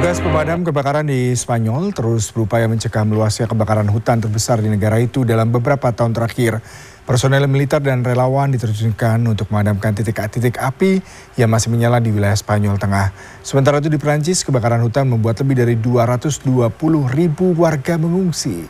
Petugas pemadam kebakaran di Spanyol terus berupaya mencegah meluasnya kebakaran hutan terbesar di negara itu dalam beberapa tahun terakhir. Personel militer dan relawan diterjunkan untuk memadamkan titik-titik api yang masih menyala di wilayah Spanyol Tengah. Sementara itu di Perancis, kebakaran hutan membuat lebih dari 220.000 warga mengungsi.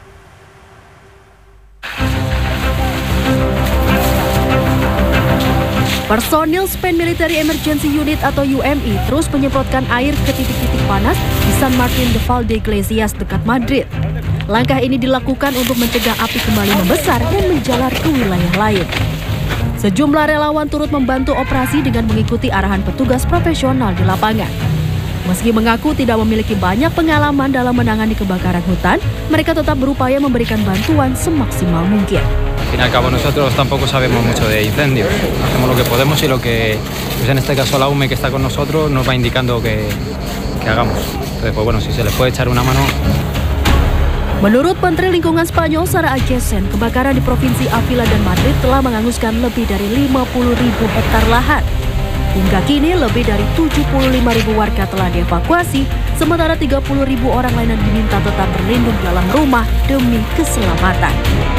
Personil Spain Military Emergency Unit atau UMI terus menyemprotkan air ke titik-titik panas di San Martin de Valdeiglesias dekat Madrid. Langkah ini dilakukan untuk mencegah api kembali membesar dan menjalar ke wilayah lain. Sejumlah relawan turut membantu operasi dengan mengikuti arahan petugas profesional di lapangan. Meski mengaku tidak memiliki banyak pengalaman dalam menangani kebakaran hutan, mereka tetap berupaya memberikan bantuan semaksimal mungkin. Al fin y al cabo nosotros tampoco sabemos mucho de incendios. Hacemos lo que podemos y lo que, pues en este caso la UME que está con nosotros nos va indicando que hagamos. Entonces, pues bueno, si se les puede echar una mano. Menurut Menteri Lingkungan Spanyol Sara Agesen, kebakaran di Provinsi Avila dan Madrid telah menghanguskan lebih dari 50.000 hektar lahan. Hingga kini lebih dari 75.000 warga telah dievakuasi, sementara 30.000 orang lainnya diminta tetap berlindung dalam rumah demi keselamatan.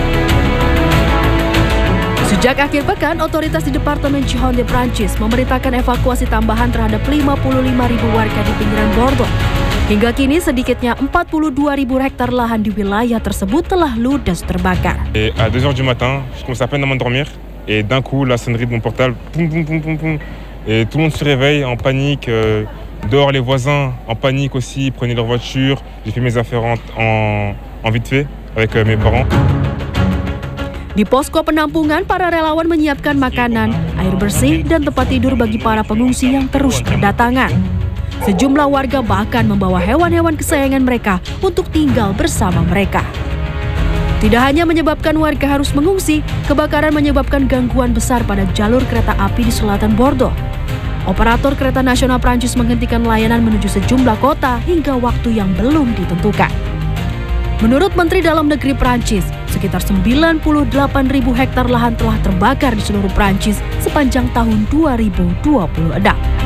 Sejak akhir pekan, otoritas di Departemen Gironde de Prancis memerintahkan evakuasi tambahan terhadap 55.000 warga di pinggiran Bordeaux. Hingga kini sedikitnya 42.000 hektar lahan di wilayah tersebut telah ludes terbakar. À 2h du matin, je commence à peine à m'endormir et d'un coup la sonnerie de mon portable, poum poum poum poum poum, et tout le monde se réveille en panique. Dehors les voisins en panique aussi, prenaient leur voiture. J'ai fait mes affaires en vite fait avec mes parents. Di posko penampungan, para relawan menyiapkan makanan, air bersih, dan tempat tidur bagi para pengungsi yang terus berdatangan. Sejumlah warga bahkan membawa hewan-hewan kesayangan mereka untuk tinggal bersama mereka. Tidak hanya menyebabkan warga harus mengungsi, kebakaran menyebabkan gangguan besar pada jalur kereta api di selatan Bordeaux. Operator kereta nasional Prancis menghentikan layanan menuju sejumlah kota hingga waktu yang belum ditentukan. Menurut Menteri Dalam Negeri Prancis, sekitar 98.000 hektar lahan telah terbakar di seluruh Prancis sepanjang tahun 2026.